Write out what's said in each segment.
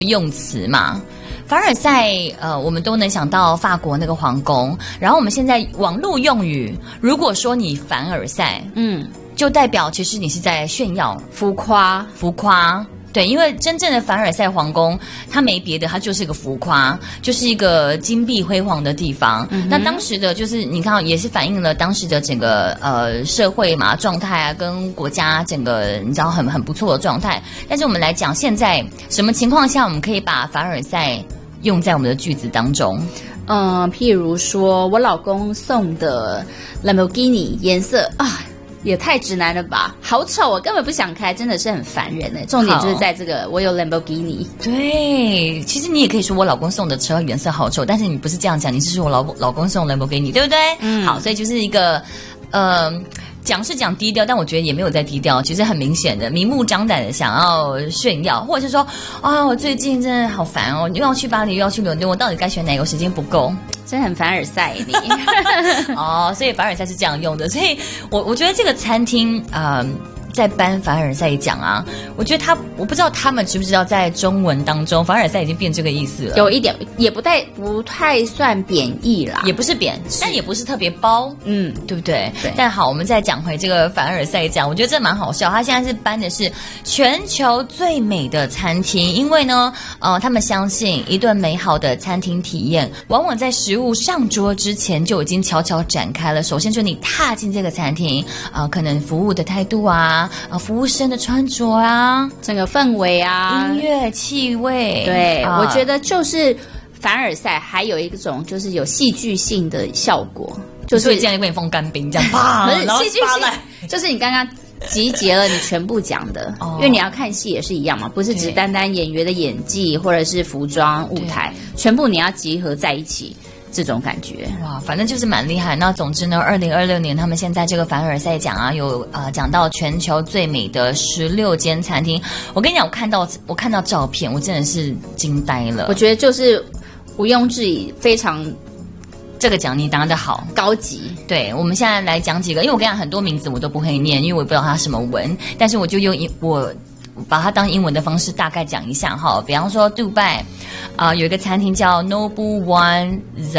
用词嘛。凡尔赛，我们都能想到法国那个皇宫。然后我们现在网络用语，如果说你凡尔赛，就代表其实你是在炫耀、 浮夸。 对，因为真正的凡尔赛皇宫，它没别的，它就是一个浮夸，就是一个金碧辉煌的地方。那当时的就是你看，也是反映了当时的整个社会嘛状态啊，跟国家整个你知道很不错的状态。但是我们来讲，现在什么情况下我们可以把凡尔赛用在我们的句子当中？ 譬如说我老公送的 Lamborghini 颜色啊。也太直男了吧，好丑，我根本不想开，真的是很烦人欸。重点就是在这个我有 Lamborghini。对， 其实你也可以说我老公送的车颜色好丑，但是你不是这样讲，你是说我老公送 Lamborghini， 对不对？好，所以就是一个讲是讲低调，但我觉得也没有在低调，其实很明显的明目张胆的想要炫耀，或者是说啊，我最近真的好烦哦，又要去巴黎又要去伦敦，我到底该选哪个？我时间不够。 真的很凡尔赛你哦，所以凡尔赛是这样用的，所以我觉得这个餐厅在颁凡尔赛奖啊，我觉得我不知道他们知不知道，在中文当中，凡尔赛已经变这个意思了， 有一点也不太算贬义啦， 也不是贬，但也不是特别褒，对不对？ 对。 但好，我们再讲回这个凡尔赛奖，我觉得这蛮好笑。他现在是颁的是全球最美的餐厅，因为呢，他们相信一顿美好的餐厅体验，往往在食物上桌之前就已经悄悄展开了。首先就你踏进这个餐厅，可能服务的态度啊。服务生的穿着啊， 整个氛围啊， 音乐气味， 对，我觉得就是凡尔赛还有一种就是有戏剧性的效果，就是这样给你放干冰这样啪， 不是戏剧性，就是你刚刚集结了你全部讲的，因为你要看戏也是一样嘛，不是只单单演员的演技或者是服装舞台，全部你要集合在一起。这种感觉哇，反正就是蛮厉害。那总之呢，2026年他们现在这个凡尔赛奖啊，有讲到全球最美的16间餐厅。我跟你讲，我看到照片，我真的是惊呆了。 我觉得就是毋庸置疑，非常这个奖你拿得好， 高级。 对，我们现在来讲几个，因为我跟你讲很多名字我都不会念，因为我也不知道它什么文，但是我就用我把它当英文的方式大概讲一下哈。比方说杜拜有一个餐厅叫 Noble One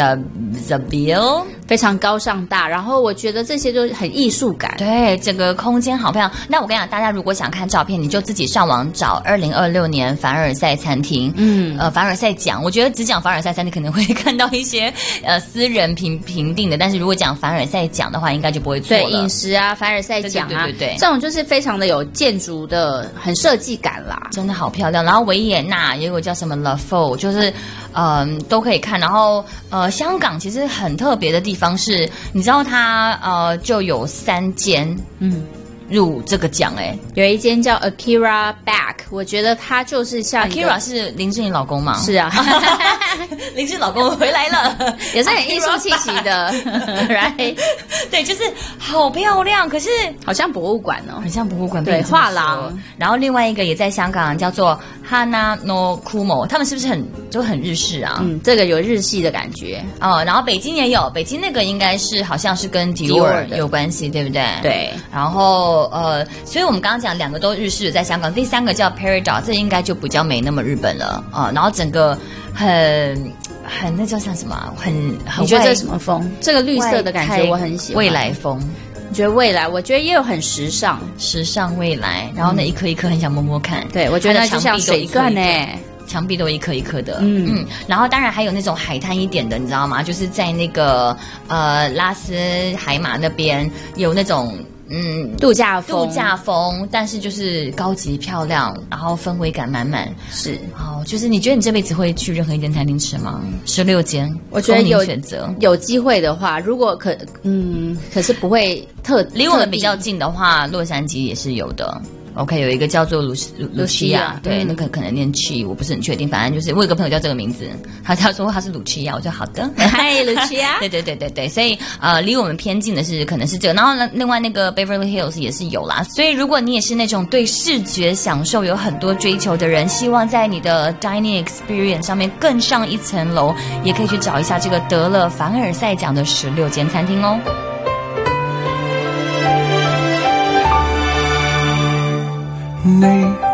Zabeel， 非常高尚大，然后我觉得这些都很艺术感， 对，整个空间好漂亮。那我跟你讲，大家如果想看照片，你就自己上网找2026年凡尔赛餐厅，凡尔赛奖。我觉得只讲凡尔赛餐厅可能会看到一些私人评定的，但是如果讲凡尔赛奖的话，应该就不会错了。 对，饮食啊，凡尔赛奖啊， 对， 这种就是非常的有建筑的很设计感啦， 真的好漂亮。然后维也纳也有个叫什么 La Faux， 就是都可以看。然后香港其实很特别的地方是，你知道它就有3间入这个奖有一间叫 Akira Back， 我觉得它就是像 Akira 是林志颖老公吗？ 是啊， 林志颖老公回来了， 也是很艺术气息的，right？ 对，就是好漂亮，可是好像博物馆哦， 很像博物馆， 对，画廊。 然后另外一个也在香港，叫做 Hana no Kumo， 他们是不是很日式啊？ 这个有日系的感觉哦。然后北京也有，北京那个应该是好像是跟 Dior 有关系，对不对？ 对。 然后所以我们刚刚讲2个都日式的在香港，第3个叫 Peridot， 这应该就比较没那么日本了啊。然后整个很那叫像什么？很你觉得这是什么风？这个绿色的感觉我很喜欢， 未来风。 你觉得未来？我觉得也有很时尚未来。然后那一颗一颗很想摸摸看。 对，我觉得就像水钻墙壁都一颗一颗的，然后当然还有那种海滩一点的，你知道吗？就是在那个拉斯海马那边有那种度假风，但是就是高级漂亮，然后氛围感满满。 是， 就是你觉得你这辈子会去任何一间餐厅吃吗？16间， 我觉得选择有机会的话，如果可是不会离我们比较近的话，洛杉矶也是有的。OK， 有一个叫做鲁西亚，对，那个可能念 chi， 我不是很确定，反正就是我有个朋友叫这个名字，他说他是鲁西亚，我说好的， 嗨，鲁西亚， 对，所以离我们偏近的是可能是这个，然后呢，另外那个 Beverly Hills 也是有啦，所以如果你也是那种对视觉享受有很多追求的人，希望在你的 dining experience 上面更上一层楼，也可以去找一下这个得了凡尔赛奖的16间餐厅哦。 你